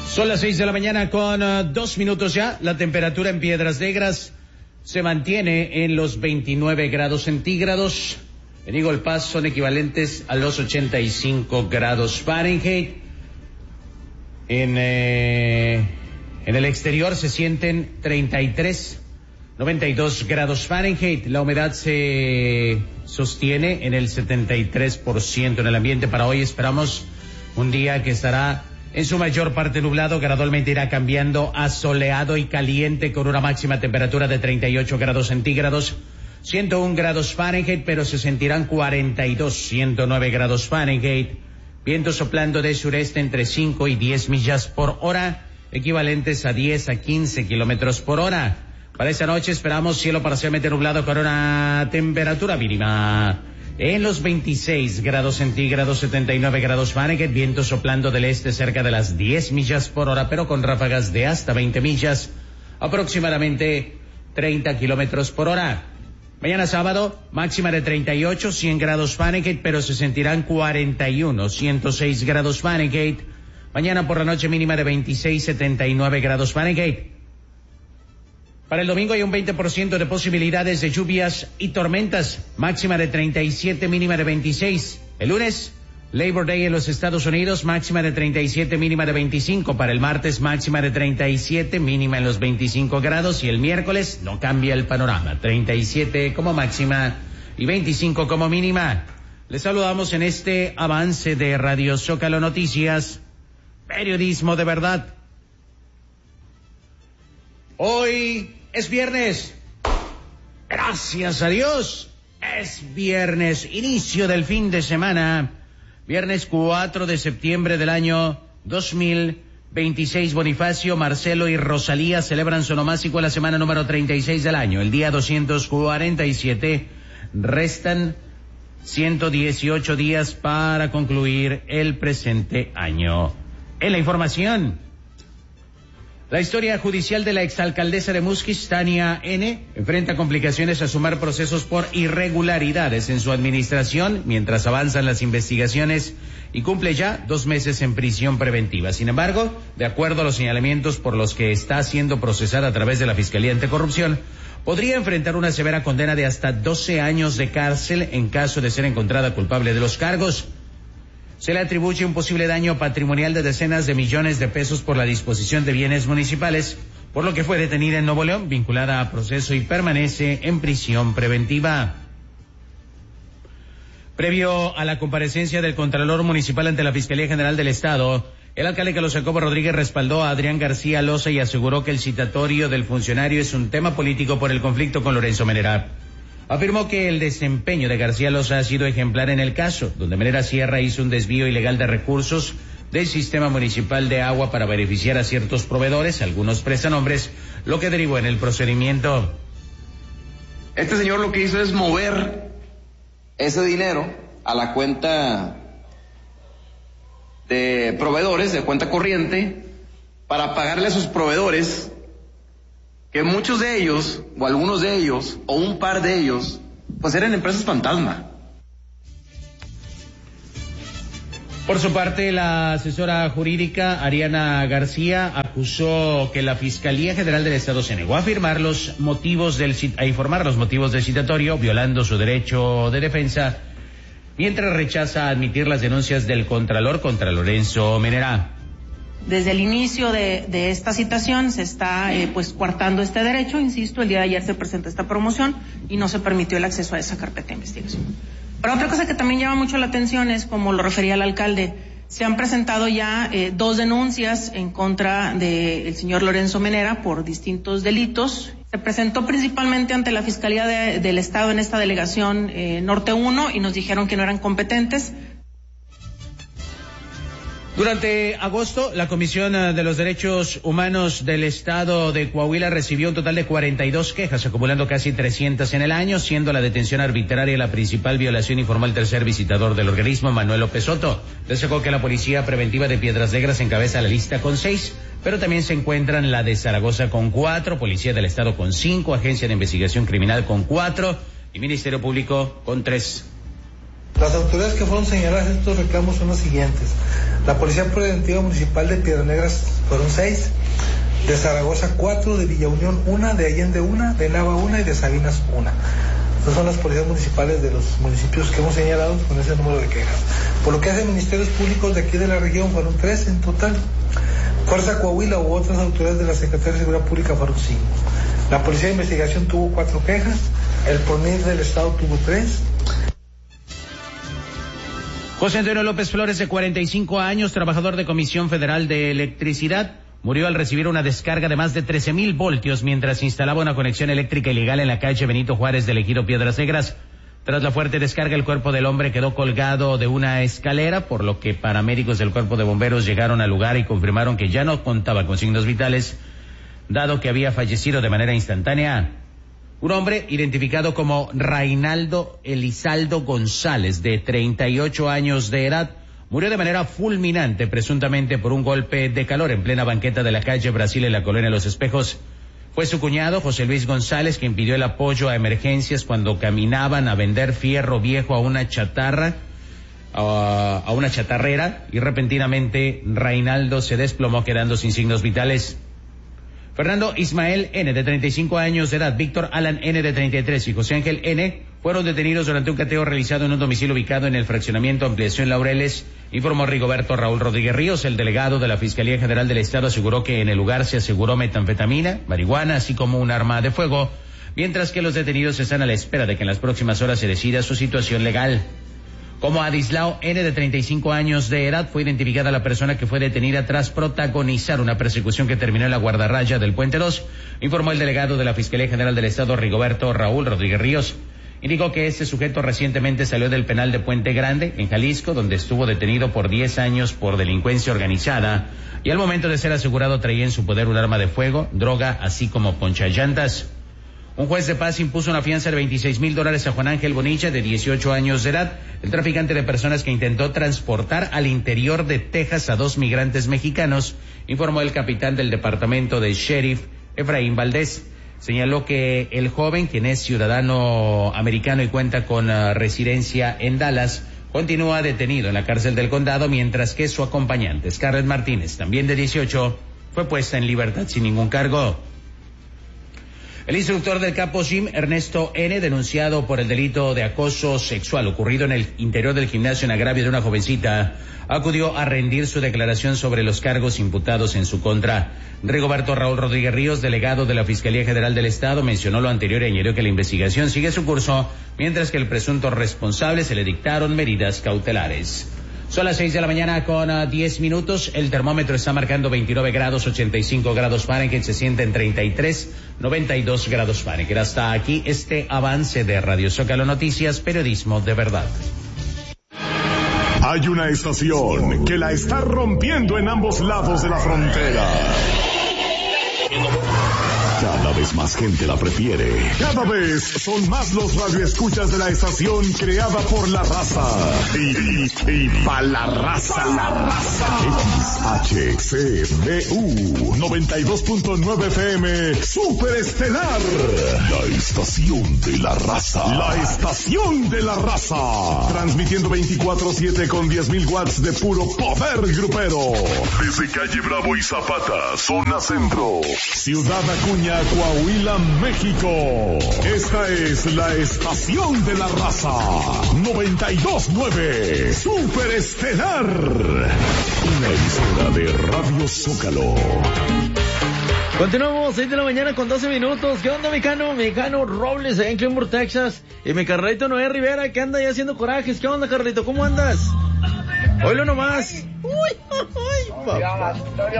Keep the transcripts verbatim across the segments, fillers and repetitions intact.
Son las seis de la mañana con uh, dos minutos ya. La temperatura en Piedras Negras se mantiene en los veintinueve grados centígrados. En Eagle Pass son equivalentes a los ochenta y cinco grados Fahrenheit. En, eh, en el exterior se sienten treinta y tres, noventa y dos grados Fahrenheit. La humedad se sostiene en el setenta y tres por ciento en el ambiente. Para hoy esperamos un día que estará en su mayor parte nublado, gradualmente irá cambiando a soleado y caliente con una máxima temperatura de treinta y ocho grados centígrados, ciento uno grados Fahrenheit, pero se sentirán cuarenta y dos, ciento nueve grados Fahrenheit. Viento soplando de sureste entre cinco y diez millas por hora, equivalentes a diez a quince kilómetros por hora. Para esta noche esperamos cielo parcialmente nublado con una temperatura mínima en los veintiséis grados centígrados, setenta y nueve grados Fahrenheit, viento soplando del este cerca de las diez millas por hora, pero con ráfagas de hasta veinte millas, aproximadamente treinta kilómetros por hora. Mañana sábado, máxima de treinta y ocho, cien grados Fahrenheit, pero se sentirán cuarenta y uno, ciento seis grados Fahrenheit. Mañana por la noche mínima de veintiséis, setenta y nueve grados Fahrenheit. Para el domingo hay un veinte por ciento de posibilidades de lluvias y tormentas, máxima de treinta y siete, mínima de veintiséis. El lunes, Labor Day en los Estados Unidos, máxima de treinta y siete, mínima de veinticinco. Para el martes, máxima de treinta y siete, mínima en los veinticinco grados. Y el miércoles no cambia el panorama, treinta y siete como máxima y veinticinco como mínima. Les saludamos en este avance de Radio Zócalo Noticias, periodismo de verdad. Hoy es viernes, gracias a Dios, es viernes, inicio del fin de semana, viernes cuatro de septiembre del año dos mil veintiséis. Bonifacio, Marcelo y Rosalía celebran su onomástico en la semana número treinta y seis del año, el día doscientos cuarenta y siete, restan ciento dieciocho días para concluir el presente año. En la información, la historia judicial de la exalcaldesa de Musquis, Tania N., enfrenta complicaciones a sumar procesos por irregularidades en su administración mientras avanzan las investigaciones y cumple ya dos meses en prisión preventiva. Sin embargo, de acuerdo a los señalamientos por los que está siendo procesada a través de la Fiscalía Anticorrupción, podría enfrentar una severa condena de hasta doce años de cárcel en caso de ser encontrada culpable de los cargos. Se le atribuye un posible daño patrimonial de decenas de millones de pesos por la disposición de bienes municipales, por lo que fue detenida en Nuevo León, vinculada a proceso y permanece en prisión preventiva. Previo a la comparecencia del Contralor Municipal ante la Fiscalía General del Estado, el alcalde Carlos Jacobo Rodríguez respaldó a Adrián García Loza y aseguró que el citatorio del funcionario es un tema político por el conflicto con Lorenzo Menera. Afirmó que el desempeño de García Loza ha sido ejemplar en el caso, donde Menera Sierra hizo un desvío ilegal de recursos del sistema municipal de agua para beneficiar a ciertos proveedores, algunos prestanombres, lo que derivó en el procedimiento. Este señor lo que hizo es mover ese dinero a la cuenta de proveedores, de cuenta corriente, para pagarle a sus proveedores, que muchos de ellos, o algunos de ellos, o un par de ellos, pues eran empresas fantasma. Por su parte, la asesora jurídica Ariana García acusó que la Fiscalía General del Estado se negó a firmar los motivos del a informar los motivos del citatorio, violando su derecho de defensa, mientras rechaza admitir las denuncias del Contralor contra Lorenzo Menera. Desde el inicio de, de esta citación se está eh, pues coartando este derecho, insisto, el día de ayer se presentó esta promoción y no se permitió el acceso a esa carpeta de investigación. Pero otra cosa que también llama mucho la atención es, como lo refería el alcalde, se han presentado ya eh, dos denuncias en contra del señor Lorenzo Menera por distintos delitos. Se presentó principalmente ante la Fiscalía de, del Estado en esta delegación eh, Norte uno y nos dijeron que no eran competentes. Durante agosto, la Comisión de los Derechos Humanos del Estado de Coahuila recibió un total de cuarenta y dos quejas, acumulando casi trescientas en el año, siendo la detención arbitraria la principal violación, informó el tercer visitador del organismo, Manuel López Soto. Destacó que la Policía Preventiva de Piedras Negras encabeza la lista con seis, pero también se encuentran la de Zaragoza con cuatro, Policía del Estado con cinco, Agencia de Investigación Criminal con cuatro y Ministerio Público con tres. Las autoridades que fueron señaladas en estos reclamos son las siguientes. La Policía Preventiva Municipal de Piedras Negras fueron seis, de Zaragoza cuatro, de Villa Unión una, de Allende una, de Nava una y de Sabinas una. Estas son las policías municipales de los municipios que hemos señalado con ese número de quejas. Por lo que hace ministerios públicos de aquí de la región fueron tres en total. Fuerza Coahuila u otras autoridades de la Secretaría de Seguridad Pública fueron cinco. La Policía de Investigación tuvo cuatro quejas, el PRONIR del Estado tuvo tres. José Antonio López Flores, de cuarenta y cinco años, trabajador de Comisión Federal de Electricidad, murió al recibir una descarga de más de trece mil voltios mientras instalaba una conexión eléctrica ilegal en la calle Benito Juárez del Ejido Piedras Negras. Tras la fuerte descarga, el cuerpo del hombre quedó colgado de una escalera, por lo que paramédicos del Cuerpo de Bomberos llegaron al lugar y confirmaron que ya no contaba con signos vitales, dado que había fallecido de manera instantánea. Un hombre identificado como Reinaldo Elizaldo González, de treinta y ocho años de edad, murió de manera fulminante, presuntamente por un golpe de calor en plena banqueta de la calle Brasil en la colonia Los Espejos. Fue su cuñado, José Luis González, quien pidió el apoyo a emergencias cuando caminaban a vender fierro viejo a una chatarra, a, a una chatarrera, y repentinamente Reinaldo se desplomó quedando sin signos vitales. Fernando Ismael N., de treinta y cinco años de edad, Víctor Alan N., de treinta y tres, y José Ángel N., fueron detenidos durante un cateo realizado en un domicilio ubicado en el fraccionamiento Ampliación Laureles, informó Rigoberto Raúl Rodríguez Ríos. El delegado de la Fiscalía General del Estado aseguró que en el lugar se aseguró metanfetamina, marihuana, así como un arma de fuego, mientras que los detenidos están a la espera de que en las próximas horas se decida su situación legal. Como Adislao N., de treinta y cinco años de edad, fue identificada la persona que fue detenida tras protagonizar una persecución que terminó en la guardarraya del Puente dos, informó el delegado de la Fiscalía General del Estado, Rigoberto Raúl Rodríguez Ríos. Indicó que este sujeto recientemente salió del penal de Puente Grande, en Jalisco, donde estuvo detenido por diez años por delincuencia organizada, y al momento de ser asegurado traía en su poder un arma de fuego, droga, así como ponchallantas. Un juez de paz impuso una fianza de veintiséis mil dólares a Juan Ángel Bonilla, de dieciocho años de edad, el traficante de personas que intentó transportar al interior de Texas a dos migrantes mexicanos, informó el capitán del departamento de sheriff, Efraín Valdés. Señaló que el joven, quien es ciudadano americano y cuenta con uh, residencia en Dallas, continúa detenido en la cárcel del condado, mientras que su acompañante, Scarlett Martínez, también de dieciocho, fue puesta en libertad sin ningún cargo. El instructor del Capo Gym, Ernesto N., denunciado por el delito de acoso sexual ocurrido en el interior del gimnasio en agravio de una jovencita, acudió a rendir su declaración sobre los cargos imputados en su contra. Rigoberto Raúl Rodríguez Ríos, delegado de la Fiscalía General del Estado, mencionó lo anterior y añadió que la investigación sigue su curso, mientras que al presunto responsable se le dictaron medidas cautelares. Son las seis de la mañana con uh, diez minutos. El termómetro está marcando veintinueve grados, ochenta y cinco grados Fahrenheit, se siente en treinta y tres, noventa y dos grados Fahrenheit. Hasta aquí este avance de Radio Zócalo Noticias, periodismo de verdad. Hay una estación que la está rompiendo en ambos lados de la frontera. Cada vez más gente la prefiere. Cada vez son más los radioescuchas de la estación creada por la raza. Y, y, y pa' la raza. La raza. X H C B U noventa y dos punto nueve F M Super Estelar. La estación de la raza. La estación de la raza. Transmitiendo veinticuatro siete con diez mil watts de puro poder grupero. Desde calle Bravo y Zapata, zona centro. Ciudad Acuña, Coahuila, México. Esta es la estación de la raza. noventa y dos punto nueve Super Estelar. Una emisora de Radio Zócalo. Continuamos, seis de la mañana con doce minutos. ¿Qué onda, mexicano? Mexicano Robles, allá en Clearmore, Texas. Y mi carnalito Noé Rivera, que anda ya haciendo corajes. ¿Qué onda, carnalito? ¿Cómo andas? Oílo nomás. Uy, uy, papá.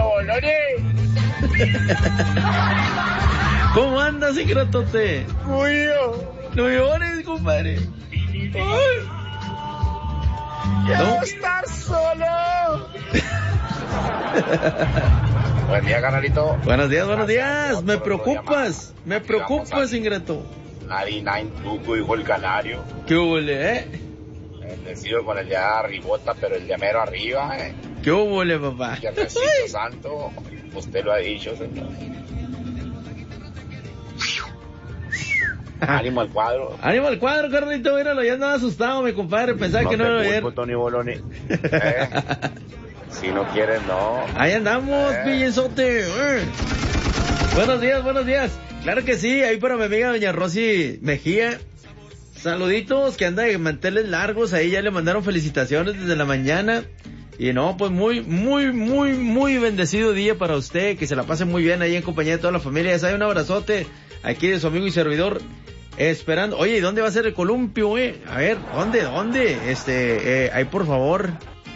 ¿Cómo andas, ingratote? Cuyo. No llores, compadre. Ay. ¡Quiero ¿No? estar solo! Buen día, canalito. Buenos días, buenos días. Me preocupas, me preocupas, ingrato. noventa y nueve Tuco, hijo el canario. ¿Qué huele, eh? Bendecido con el de arribota, pero el de mero arriba, eh. ¿Qué huele, papá? Viernesito santo, usted lo ha dicho, señor. Ánimo al cuadro. Ánimo al cuadro, Carlito, míralo, ya andaba asustado, mi compadre, pensaba No que no te iba a ver. culpo, Tony Boloni. Eh, si no quieres, no. Ahí andamos, Eh. pillenzote. Eh. Buenos días, buenos días. Claro que sí, ahí para mi amiga doña Rosy Mejía. Saluditos, que anda de manteles largos, ahí ya le mandaron felicitaciones desde la mañana. Y no, pues muy, muy, muy, muy bendecido día para usted, que se la pase muy bien ahí en compañía de toda la familia. Ya sabe, un abrazote aquí de su amigo y servidor, esperando. Oye, ¿y dónde va a ser el columpio, eh? A ver, ¿dónde, dónde? Este, eh, ahí por favor,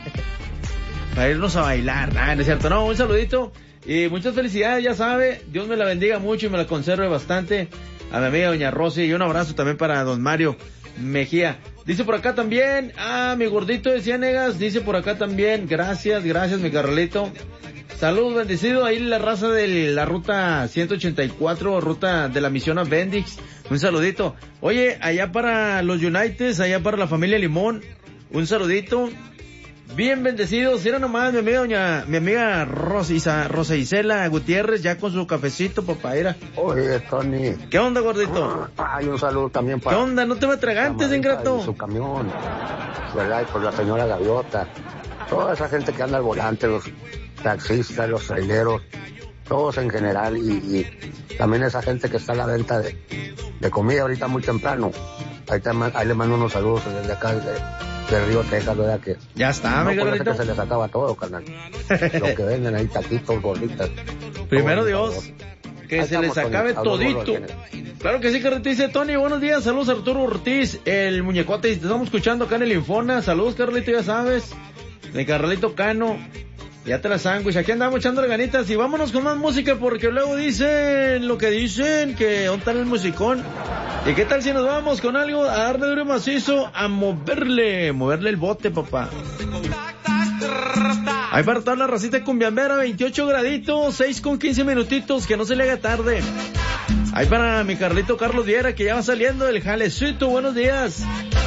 para irnos a bailar. Ah, no es cierto, no, un saludito. Y muchas felicidades, ya sabe, Dios me la bendiga mucho y me la conserve bastante. A mi amiga doña Rosy, y un abrazo también para don Mario Mejía. Dice por acá también, ah, mi gordito de Ciénegas, dice por acá también, gracias, gracias mi Carlito. Saludos, bendecido, ahí la raza de la ruta ciento ochenta y cuatro, ruta de la misión a Bendix, un saludito. Oye, allá para los Uniteds, allá para la familia Limón, un saludito. Bien bendecidos, era nomás mi amiga doña, mi amiga Rosa, Rosa Isela Gutiérrez, ya con su cafecito, papá, era. Oye, Tony. ¿Qué onda, gordito? Hay un saludo también para... ¿Qué onda? No te me atragantes, ingrato. Su camión, ¿verdad? Y por la señora Gaviota. Toda esa gente que anda al volante, los taxistas, los traileros, todos en general. Y, y también esa gente que está a la venta de, de comida ahorita muy temprano. Ahí, te, ahí le mando unos saludos desde acá, desde, del Río Texas, ¿verdad? Que ya está, no mi gordito. que se les acaba todo, carnal. Lo que venden ahí, taquitos, gorditas. Primero Dios, que ahí se les acabe todito. Claro que sí, Carlito. Dice Tony, buenos días, saludos Arturo Ortiz, el muñecote, te estamos escuchando acá en el Infona. Saludos, Carlito, ya sabes, de Carlito Cano. Ya te la sándwich, aquí andamos echándole ganitas y vámonos con más música porque luego dicen lo que dicen, que ¿dónde está el musicón? ¿Y qué tal si nos vamos con algo a darle duro y macizo, a moverle, moverle el bote, papá? Ahí para toda la racita cumbiambera, veintiocho graditos, seis con quince minutitos, que no se le haga tarde. Ahí para mi Carlito Carlos Viera, que ya va saliendo del jalecito, buenos días.